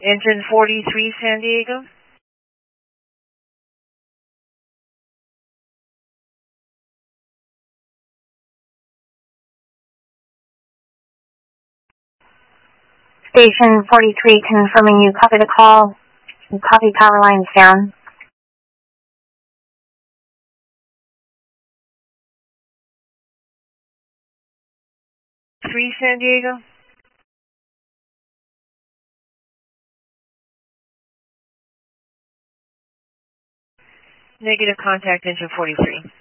Engine 43, San Diego. Station 43 confirming you copy the call. You copy, power lines down. 3 San Diego. Negative, contact engine 43.